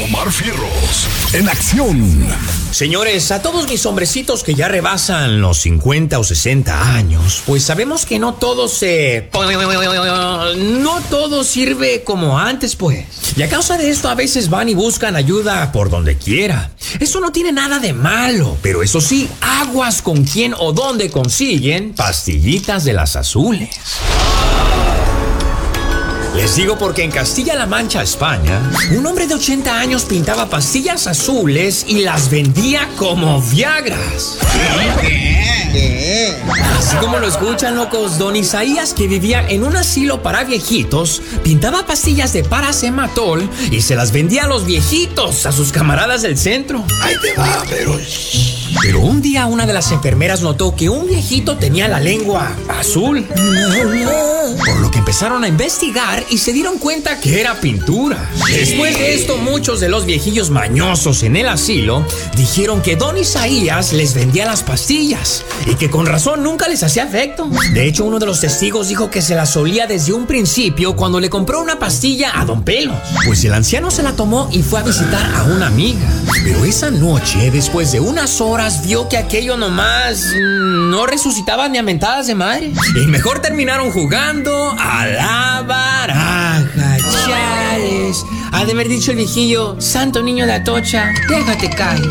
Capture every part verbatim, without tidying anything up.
Omar Fierros, en acción. Señores, a todos mis hombrecitos que ya rebasan los cincuenta o sesenta años, pues sabemos que no todo se... No todo sirve como antes, pues. Y a causa de esto a veces van y buscan ayuda por donde quiera. Eso no tiene nada de malo, pero eso sí, aguas con quién o dónde consiguen pastillitas de las azules. Les digo porque en Castilla-La Mancha, España, un hombre de ochenta años pintaba pastillas azules y las vendía como Viagras. Así como lo escuchan, locos, don Isaías, que vivía en un asilo para viejitos, pintaba pastillas de paracematol y se las vendía a los viejitos, a sus camaradas del centro. Ahí te va, pero... Pero un día una de las enfermeras notó que un viejito tenía la lengua azul. Por lo que empezaron a investigar y se dieron cuenta que era pintura. Después de esto, muchos de los viejillos mañosos en el asilo dijeron que don Isaías les vendía las pastillas y que con razón nunca les hacía efecto. De hecho, uno de los testigos dijo que se las olía desde un principio cuando le compró una pastilla a don Pelos. Pues el anciano se la tomó y fue a visitar a una amiga. Pero esa noche, después de unas horas, vio que aquello nomás mmm, no resucitaba ni a mentadas de madre. Y mejor terminaron jugando a la baraja, chales. Ha de haber dicho el viejillo: santo niño de Atocha, déjate caer.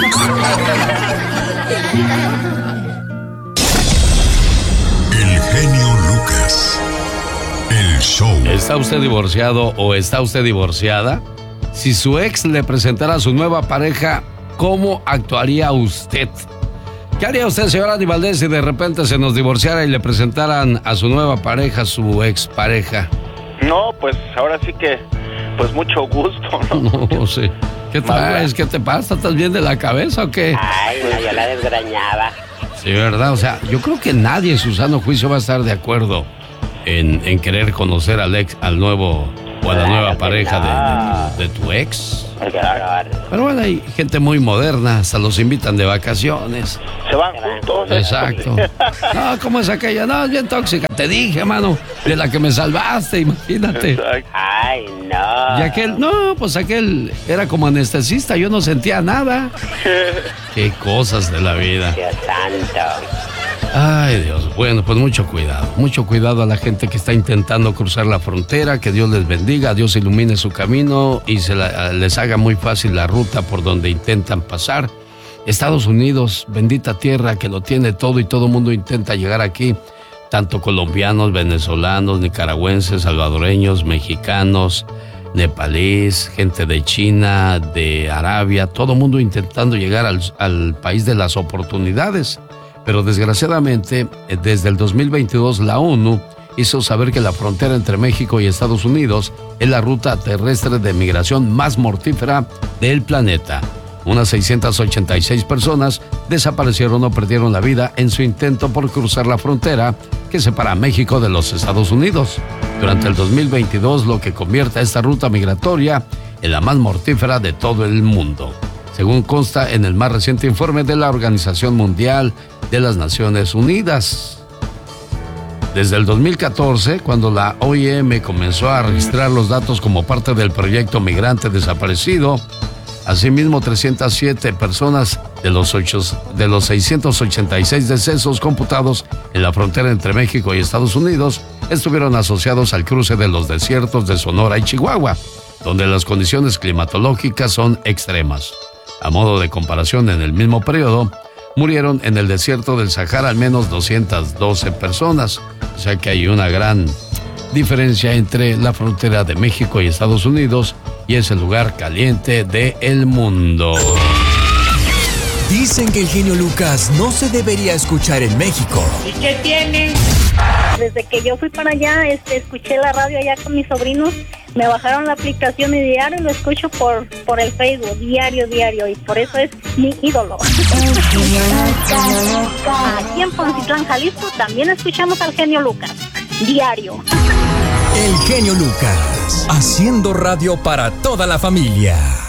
El genio Lucas. El show. ¿Está usted divorciado o está usted divorciada? Si su ex le presentara a su nueva pareja, ¿cómo actuaría usted? ¿Qué haría usted, señora Andy Valdés, si de repente se nos divorciara y le presentaran a su nueva pareja, su expareja? No, pues ahora sí que, pues mucho gusto, ¿no? No, sí. ¿Qué traes? ¿Qué te pasa? ¿Estás bien de la cabeza o qué? Ay, no, yo la desgrañaba. Sí, ¿verdad? O sea, yo creo que nadie en su sano juicio va a estar de acuerdo en, en querer conocer al ex, al nuevo... o a la nueva pareja no. de, de, tu, de tu ex. Claro. Pero bueno, hay gente muy moderna, hasta los invitan de vacaciones. Se van juntos. Exacto. No, ¿cómo es aquella? No, es bien tóxica. Te dije, mano, de la que me salvaste, imagínate. Exacto. Ay, no. Y aquel, no, pues aquel era como anestesista, yo no sentía nada. Qué cosas de la vida. Dios santo. Ay, Dios. Bueno, pues mucho cuidado. Mucho cuidado a la gente que está intentando cruzar la frontera. Que Dios les bendiga, Dios ilumine su camino y se la, les haga muy fácil la ruta por donde intentan pasar. Estados Unidos, bendita tierra que lo tiene todo y todo el mundo intenta llegar aquí. Tanto colombianos, venezolanos, nicaragüenses, salvadoreños, mexicanos, nepalíes, gente de China, de Arabia. Todo el mundo intentando llegar al, al país de las oportunidades. Pero desgraciadamente, desde el dos mil veintidós, la ONU hizo saber que la frontera entre México y Estados Unidos es la ruta terrestre de migración más mortífera del planeta. Unas seiscientas ochenta y seis personas desaparecieron o perdieron la vida en su intento por cruzar la frontera que separa a México de los Estados Unidos durante el dos mil veintidós, lo que convierte a esta ruta migratoria en la más mortífera de todo el mundo, según consta en el más reciente informe de la Organización Mundial de las Naciones Unidas. Desde el dos mil catorce, cuando la O I M comenzó a registrar los datos como parte del proyecto Migrante Desaparecido, asimismo trescientas siete personas de los, ocho, de los seiscientos ochenta y seis decesos computados en la frontera entre México y Estados Unidos estuvieron asociados al cruce de los desiertos de Sonora y Chihuahua, donde las condiciones climatológicas son extremas. A modo de comparación, en el mismo periodo, murieron en el desierto del Sahara al menos doscientas doce personas. O sea que hay una gran diferencia entre la frontera de México y Estados Unidos y es el lugar caliente del mundo. Dicen que el genio Lucas no se debería escuchar en México. ¿Y qué tiene? Desde que yo fui para allá, este, escuché la radio allá con mis sobrinos, me bajaron la aplicación y diario lo escucho por, por el Facebook, diario, diario, y por eso es mi ídolo. Aquí en Poncitlán, Jalisco, también escuchamos al genio Lucas, diario. El genio Lucas, haciendo radio para toda la familia.